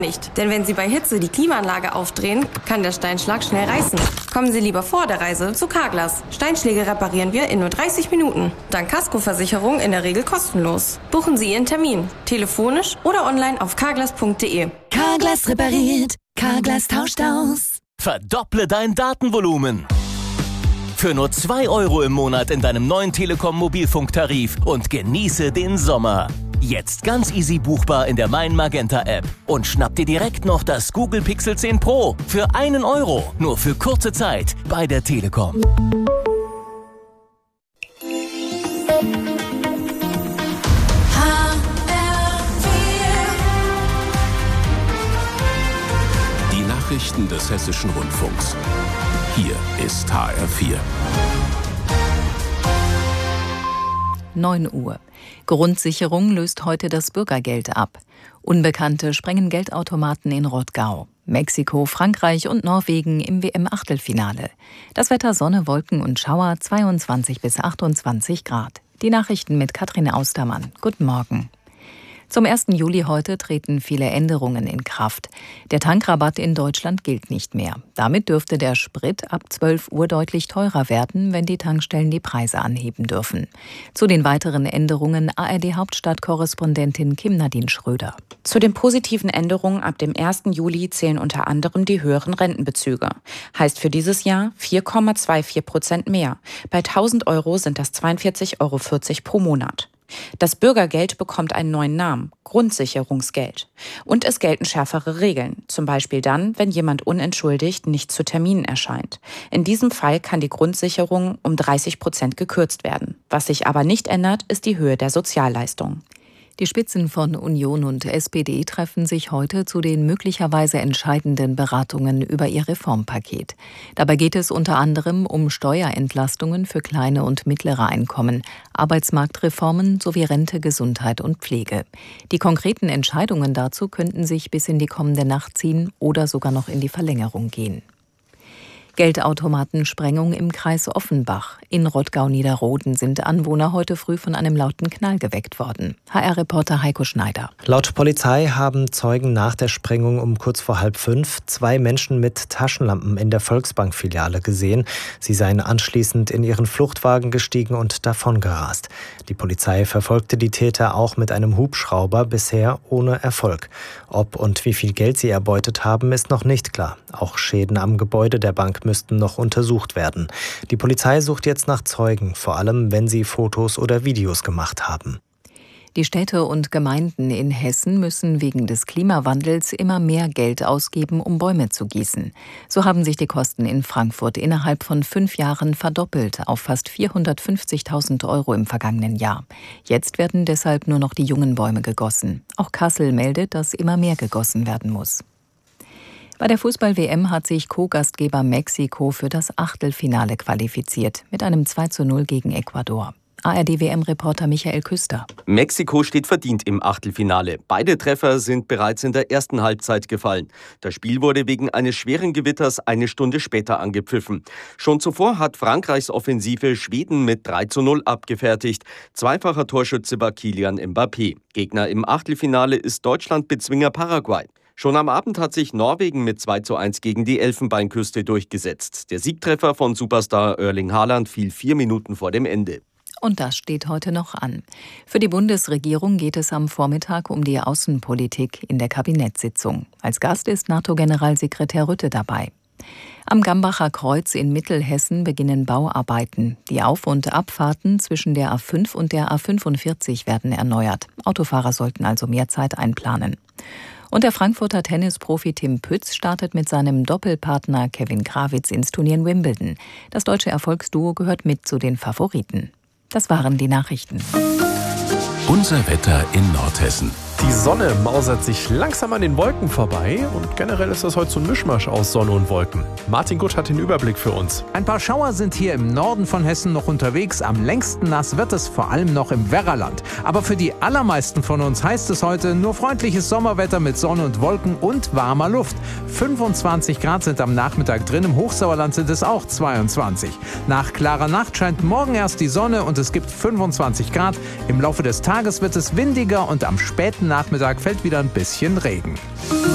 nicht. Denn wenn Sie bei Hitze die Klimaanlage aufdrehen, kann der Steinschlag schnell reißen. Kommen Sie lieber vor der Reise zu Carglass. Steinschläge reparieren wir in nur 30 Minuten. Dank Kaskoversicherung in der Regel kostenlos. Buchen Sie Ihren Termin. Telefonisch oder online auf carglass.de. Carglass repariert. Carglass tauscht aus. Verdopple dein Datenvolumen. Für nur 2 € im Monat in deinem neuen Telekom Mobilfunktarif und genieße den Sommer. Jetzt ganz easy buchbar in der Mein Magenta App. Und schnapp dir direkt noch das Google Pixel 10 Pro für 1 €. Nur für kurze Zeit bei der Telekom. Die Nachrichten des Hessischen Rundfunks. Hier ist HR4. 9 Uhr. Grundsicherung löst heute das Bürgergeld ab. Unbekannte sprengen Geldautomaten in Rottgau. Mexiko, Frankreich und Norwegen im WM-Achtelfinale. Das Wetter Sonne, Wolken und Schauer 22 bis 28 Grad. Die Nachrichten mit Katrin Austermann. Guten Morgen. Zum 1. Juli heute treten viele Änderungen in Kraft. Der Tankrabatt in Deutschland gilt nicht mehr. Damit dürfte der Sprit ab 12 Uhr deutlich teurer werden, wenn die Tankstellen die Preise anheben dürfen. Zu den weiteren Änderungen ARD-Hauptstadtkorrespondentin Kim-Nadine Schröder. Zu den positiven Änderungen ab dem 1. Juli zählen unter anderem die höheren Rentenbezüge. Heißt für dieses Jahr 4,24% mehr. Bei 1.000 € sind das 42,40 € pro Monat. Das Bürgergeld bekommt einen neuen Namen, Grundsicherungsgeld. Und es gelten schärfere Regeln, zum Beispiel dann, wenn jemand unentschuldigt nicht zu Terminen erscheint. In diesem Fall kann die Grundsicherung um 30% gekürzt werden. Was sich aber nicht ändert, ist die Höhe der Sozialleistungen. Die Spitzen von Union und SPD treffen sich heute zu den möglicherweise entscheidenden Beratungen über ihr Reformpaket. Dabei geht es unter anderem um Steuerentlastungen für kleine und mittlere Einkommen, Arbeitsmarktreformen sowie Rente, Gesundheit und Pflege. Die konkreten Entscheidungen dazu könnten sich bis in die kommende Nacht ziehen oder sogar noch in die Verlängerung gehen. Geldautomatensprengung im Kreis Offenbach. In Rottgau-Niederroden sind Anwohner heute früh von einem lauten Knall geweckt worden. HR-Reporter Heiko Schneider. Laut Polizei haben Zeugen nach der Sprengung um kurz vor 4:30 2 Menschen mit Taschenlampen in der Volksbank-Filiale gesehen. Sie seien anschließend in ihren Fluchtwagen gestiegen und davongerast. Die Polizei verfolgte die Täter auch mit einem Hubschrauber, bisher ohne Erfolg. Ob und wie viel Geld sie erbeutet haben, ist noch nicht klar. Auch Schäden am Gebäude der Bank müssten noch untersucht werden. Die Polizei sucht jetzt nach Zeugen, vor allem wenn sie Fotos oder Videos gemacht haben. Die Städte und Gemeinden in Hessen müssen wegen des Klimawandels immer mehr Geld ausgeben, um Bäume zu gießen. So haben sich die Kosten in Frankfurt innerhalb von 5 Jahren verdoppelt auf fast 450.000 € im vergangenen Jahr. Jetzt werden deshalb nur noch die jungen Bäume gegossen. Auch Kassel meldet, dass immer mehr gegossen werden muss. Bei der Fußball-WM hat sich Co-Gastgeber Mexiko für das Achtelfinale qualifiziert, mit einem 2:0 gegen Ecuador. ARD-WM-Reporter Michael Küster. Mexiko steht verdient im Achtelfinale. Beide Treffer sind bereits in der ersten Halbzeit gefallen. Das Spiel wurde wegen eines schweren Gewitters eine Stunde später angepfiffen. Schon zuvor hat Frankreichs Offensive Schweden mit 3:0 abgefertigt. Zweifacher Torschütze war Kylian Mbappé. Gegner im Achtelfinale ist Deutschland-Bezwinger Paraguay. Schon am Abend hat sich Norwegen mit 2:1 gegen die Elfenbeinküste durchgesetzt. Der Siegtreffer von Superstar Erling Haaland fiel 4 Minuten vor dem Ende. Und das steht heute noch an. Für die Bundesregierung geht es am Vormittag um die Außenpolitik in der Kabinettssitzung. Als Gast ist NATO-Generalsekretär Rutte dabei. Am Gambacher Kreuz in Mittelhessen beginnen Bauarbeiten. Die Auf- und Abfahrten zwischen der A5 und der A45 werden erneuert. Autofahrer sollten also mehr Zeit einplanen. Und der Frankfurter Tennisprofi Tim Pütz startet mit seinem Doppelpartner Kevin Krawitz ins Turnier in Wimbledon. Das deutsche Erfolgsduo gehört mit zu den Favoriten. Das waren die Nachrichten. Unser Wetter in Nordhessen. Die Sonne mausert sich langsam an den Wolken vorbei und generell ist das heute so ein Mischmasch aus Sonne und Wolken. Martin Gutt hat den Überblick für uns. Ein paar Schauer sind hier im Norden von Hessen noch unterwegs. Am längsten nass wird es vor allem noch im Werraland. Aber für die allermeisten von uns heißt es heute nur freundliches Sommerwetter mit Sonne und Wolken und warmer Luft. 25 Grad sind am Nachmittag drin, im Hochsauerland sind es auch 22. Nach klarer Nacht scheint morgen erst die Sonne und es gibt 25 Grad. Im Laufe des Tages wird es windiger und am späten Nachmittag fällt wieder ein bisschen Regen.